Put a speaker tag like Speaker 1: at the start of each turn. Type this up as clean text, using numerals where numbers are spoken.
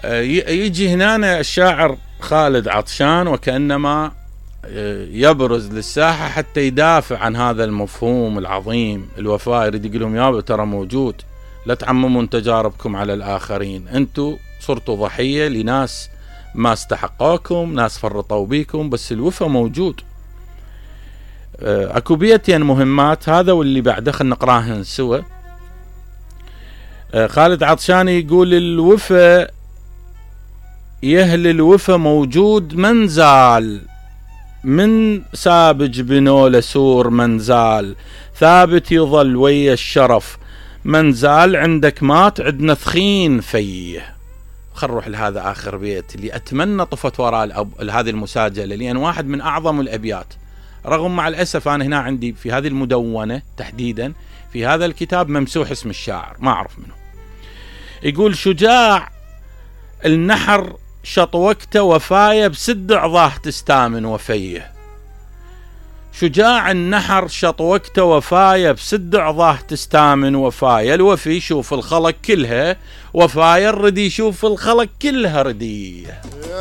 Speaker 1: يجي هنا الشاعر خالد عطشان وكأنما يبرز للساحة حتى يدافع عن هذا المفهوم العظيم الوفاء. يريد يقول لهم يابا ترى موجود، لا تعممون تجاربكم على الآخرين، أنتوا صرتوا ضحية لناس ما استحقوكم، ناس فرطوا بيكم، بس الوفاء موجود. اكو بيتين مهمات هذا واللي بعده خلنا نقراهن سوا. خالد عطشاني يقول الوفاء يهل الوفاء موجود منزال، من سابج بنوله سور منزال، ثابت يظل ويا الشرف منزال، عندك مات عندنا ثخين فيه. خل نروح لهذا آخر بيت اللي أتمنى طفت وراء هذه المساجلة، لأن واحد من أعظم الأبيات، رغم مع الأسف أنا هنا عندي في هذه المدونة تحديدا في هذا الكتاب ممسوح اسم الشاعر ما أعرف منه. يقول شجاع النحر شط وقته وفاية، بسد عظاه تستامن وفيه. شجاع النحر شط وقته وفاية، بسد عظاه تستامن وفاية. الوفي يشوف الخلق كلها وفاية، الردي يشوف الخلق كلها رديه.